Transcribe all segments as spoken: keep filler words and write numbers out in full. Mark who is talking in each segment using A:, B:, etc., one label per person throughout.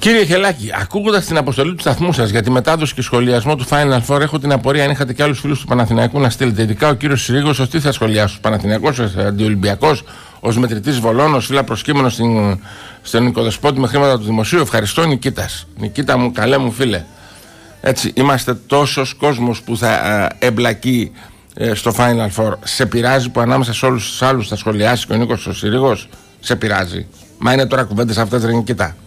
A: Κύριε Χελάκη, ακούγοντας την αποστολή του σταθμού σας για τη μετάδοση και σχολιασμό του Final Four, έχω την απορία αν είχατε και άλλους φίλους του Παναθηναϊκού να στείλετε. Ειδικά ο κύριος Συρίγος, ως τι θα σχολιάσω. Παναθηναϊκός, ως αντιολυμπιακός, ως μετρητής βολών, ως φύλλα προσκύμενος στην, στον οικοδεσπότη με χρήματα του δημοσίου. Ευχαριστώ, Νικήτας. Νικήτα μου, καλέ μου φίλε. Έτσι, είμαστε τόσος κόσμος που θα ε, εμπλακεί ε, στο Final Four. Σε πειράζει που ανάμεσα σε όλους τους άλλους θα σχολιάσει και ο Νίκος ο Συρίγος? Σε πειράζει? Μα είναι τώρα κουβέντες αυτές, ρε Νικήτα?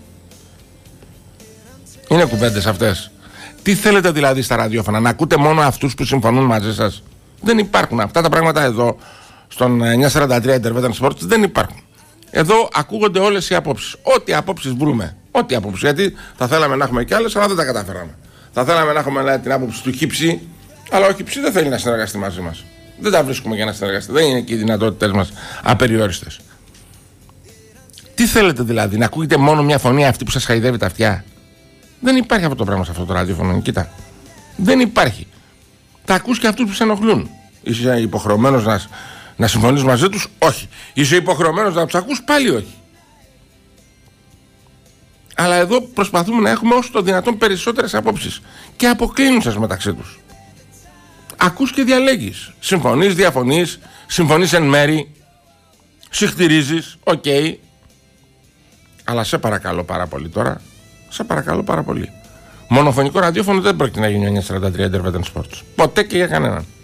A: Είναι κουβέντες αυτές? Τι θέλετε δηλαδή στα ραδιόφωνα? Να ακούτε μόνο αυτούς που συμφωνούν μαζί σας? Δεν υπάρχουν αυτά τα πράγματα εδώ στον εννιακόσια σαράντα τρία Intervention Sports. Δεν υπάρχουν. Εδώ ακούγονται όλες οι απόψεις. Ό,τι απόψεις βρούμε. Ό,τι απόψεις. Γιατί θα θέλαμε να έχουμε κι άλλες, αλλά δεν τα καταφέραμε. Θα θέλαμε να έχουμε λέει, την άποψη του Χίψη, αλλά ο Χίψη δεν θέλει να συνεργαστεί μαζί μας. Δεν τα βρίσκουμε για να συνεργαστεί. Δεν είναι εκεί οι δυνατότητες μας απεριόριστες. Τι θέλετε δηλαδή? Να ακούγεται μόνο μια φωνή, αυτή που σας χαϊδεύει τα αυτιά? Δεν υπάρχει αυτό το πράγμα σε αυτό το ραδιόφωνο. Κοίτα. Δεν υπάρχει. Τα ακούς και αυτούς που σε ενοχλούν. Είσαι υποχρεωμένος να, να συμφωνείς μαζί τους? Όχι. Είσαι υποχρεωμένος να τους ακούς? Πάλι όχι. Αλλά εδώ προσπαθούμε να έχουμε όσο το δυνατόν περισσότερες απόψεις και αποκλίνουσες μεταξύ τους. Ακούς και διαλέγεις. Συμφωνείς, διαφωνείς, συμφωνείς εν μέρη, συχτηρίζεις, οκ. Okay. Αλλά σε παρακαλώ πάρα πολύ τώρα, σε παρακαλώ πάρα πολύ. Μονοφωνικό ραδιόφωνο δεν πρόκειται να γίνει ο εννιακόσια σαράντα τρία Intervention Sports. Ποτέ και για κανέναν.